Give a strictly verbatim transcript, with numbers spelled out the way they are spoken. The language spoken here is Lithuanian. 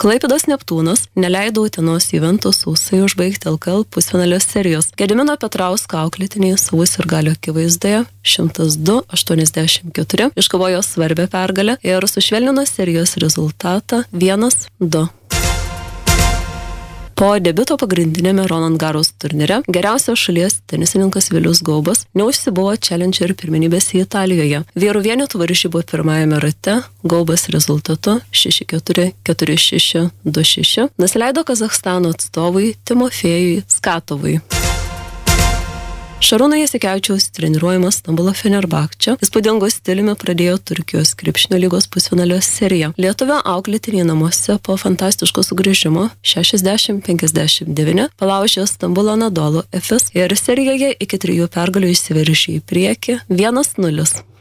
Klaipėdos Neptūnas neleido Utenos Juventus sausai užbaigti L K L pusfinalio serijos. Gedimino Petrausko auklėtiniai savų sirgalių akivaizdoje šimtas du aštuoniasdešimt keturi iškovojo svarbią pergalę ir sušvelnino serijos rezultatą vienas du. Po debiuto pagrindinėme Roland Garros turnyre geriausias šalies tenisininkas Vilius Gaubas neužsibuvo Challenger pirmenybėse Italijoje. Vyrų vienetų varžybų pirmajame rate Gaubas rezultatu šeši keturi, keturi šeši, du šeši nusileido Kazachstano atstovui Timofėjui Skatovui. Šarūno Jasikevičiaus treniruojamas Stambulo Fenerbahče įspūdingu stiliumi pradėjo Turkijos krepšinio lygos pusfinalio seriją. Lietuvio auklėtiniai namuose po fantastiško sugrįžimo šešiasdešimt penkiasdešimt devyni palaužė Stambulo Anadolu Efes ir serijoje iki trijų pergalių išsiveržė į priekį vienas nulis.